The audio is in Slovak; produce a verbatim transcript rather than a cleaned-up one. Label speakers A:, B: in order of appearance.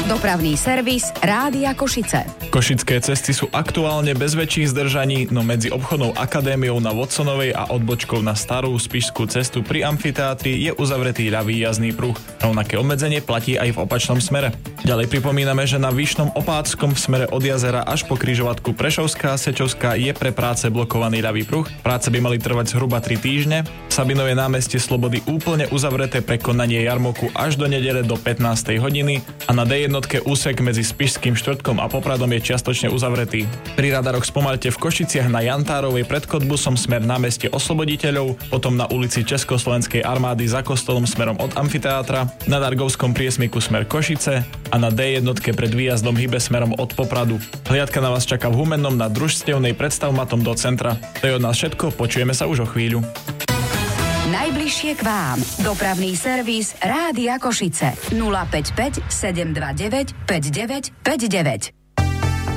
A: Dopravný servis Rádia Košice.
B: Košické cesty sú aktuálne bez väčších zdržaní, no medzi obchodnou akadémiou na Watsonovej a odbočkou na starú Spišskú cestu pri amfiteátri je uzavretý ľavý jazdný pruh. Rovnaké obmedzenie platí aj v opačnom smere. Ďalej pripomíname, že na Vyšnom Opátskom v smere od jazera až po križovatku Prešovská Sečovská je pre práce blokovaný ľavý pruh. Práce by mali trvať zhruba tri týždne. Sabinové námestie Slobody úplne uzavreté pre konanie jarmoku až do nedele do pätnástej hodiny a na dé jednotke úsek medzi Spišským štvrtkom a Popradom je čiastočne uzavretý. Pri radaroch spomalte v Košiciach na Jantárovej pred Kodbusom smer námestie Osloboditeľov, potom na ulici Československej armády za kostolom smerom od amfiteátra, na Dargovskom priesmiku smer Košice a na dé jednotke pred výjazdom Hybe smerom od Popradu. Hliadka na vás čaká v Humennom na družstevnej predstavmatom do centra. To je od nás všetko, počujeme sa už o chvíľu.
A: Najbližšie k vám. Dopravný servis Rádia Košice. nula päť päť sedem dva deväť päť deväť päť deväť.